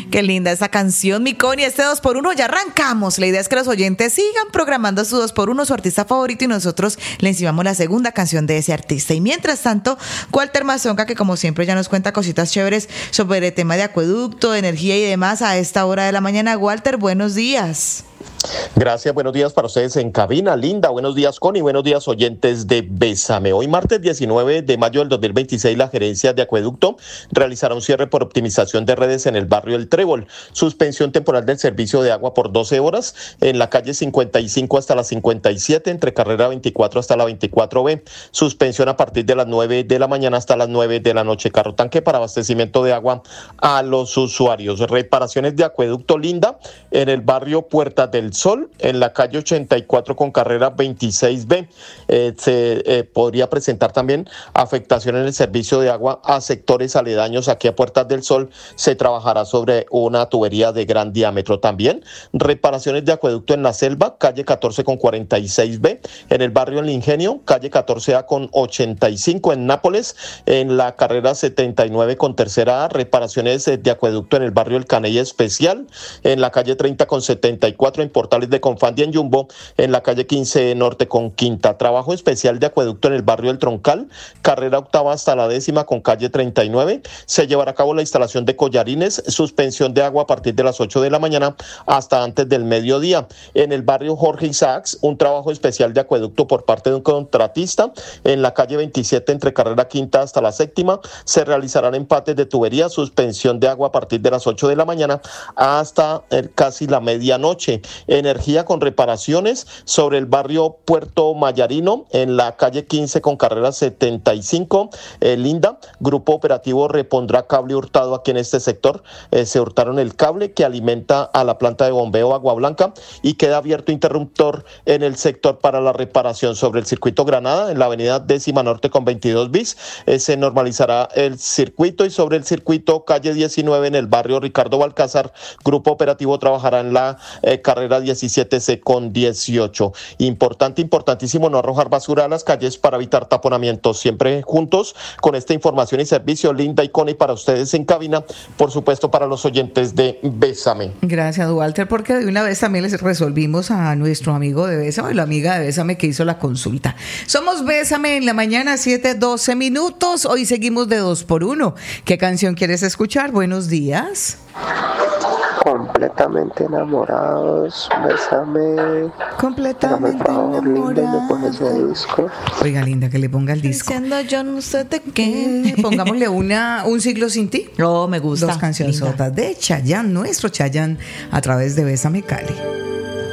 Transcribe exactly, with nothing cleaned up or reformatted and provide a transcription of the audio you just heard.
Qué linda esa canción, mi Connie. Este dos por uno ya arrancamos. La idea es que los oyentes sigan programando su dos por uno, su artista favorito, y nosotros le encimamos la segunda canción de ese artista. Y mientras tanto, Walter Mazonca, que como siempre ya nos cuenta cositas chéveres sobre el tema de acueducto, de energía y demás a esta hora de la mañana. Walter, buenos días. Gracias, buenos días para ustedes en cabina. Linda, buenos días, Connie, buenos días, oyentes de Bésame. Hoy, martes diecinueve de mayo del dos mil veintiséis, la gerencia de acueducto realizará un cierre por optimización de redes en el barrio El Trébol. Suspensión temporal del servicio de agua por doce horas en la calle cincuenta y cinco hasta la cincuenta y siete, entre carrera veinticuatro hasta la veinticuatro B. Suspensión a partir de las nueve de la mañana hasta las nueve de la noche. Carro tanque para abastecimiento de agua a los usuarios. Reparaciones de acueducto, Linda, en el barrio Puerta del Sol, en la calle ochenta y cuatro con carrera veintiséis B. Eh, se eh, podría presentar también afectación en el servicio de agua a sectores aledaños aquí a Puertas del Sol. Se trabajará sobre una tubería de gran diámetro. También reparaciones de acueducto en la Selva, calle catorce con cuarenta y seis B, en el barrio El Ingenio, calle catorce A con ochenta y cinco, en Nápoles, en la carrera setenta y nueve con tercera A. Reparaciones de acueducto en el barrio El Caney Especial, en la calle treinta con setenta y cuatro, en Portales de Confandi en Jumbo, en la calle quince Norte con Quinta. Trabajo especial de acueducto en el barrio El Troncal, carrera octava hasta la décima con calle treinta y nueve. Se llevará a cabo la instalación de collarines, suspensión de agua a partir de las ocho de la mañana hasta antes del mediodía. En el barrio Jorge Isaacs, un trabajo especial de acueducto por parte de un contratista, en la calle veintisiete entre carrera quinta hasta la séptima. Se realizarán empates de tubería, suspensión de agua a partir de las ocho de la mañana hasta el, casi la medianoche. Energía con reparaciones sobre el barrio Puerto Mayarino, en la calle quince con carrera setenta y cinco. Eh, Linda, grupo operativo repondrá cable hurtado aquí en este sector. Eh, se hurtaron el cable que alimenta a la planta de bombeo Agua Blanca y queda abierto interruptor en el sector para la reparación. Sobre el circuito Granada, en la avenida décima Norte con veintidós bis, eh, se normalizará el circuito. Y sobre el circuito calle diecinueve, en el barrio Ricardo Balcázar, grupo operativo trabajará en la eh, carrera diecisiete C con dieciocho. Importante, importantísimo no arrojar basura a las calles para evitar taponamientos. Siempre juntos con esta información y servicio, Linda y Connie, para ustedes en cabina, por supuesto para los oyentes de Bésame. Gracias, Walter, porque de una vez también les resolvimos a nuestro amigo de Bésame, la amiga de Bésame que hizo la consulta. Somos Bésame en la mañana, siete doce minutos. Hoy seguimos de dos por uno. ¿Qué canción quieres escuchar? Buenos días. Completamente enamorados, Bésame. Completamente Dame favor, Linda, y me enamorados. pones ese disco. Oiga, Linda, que le ponga el disco. Diciendo yo no sé de qué. Pongámosle una, un siglo sin ti. Oh, me gusta. Dos cancionzotas Linda. de Chayanne, nuestro Chayanne, a través de Bésame Cali.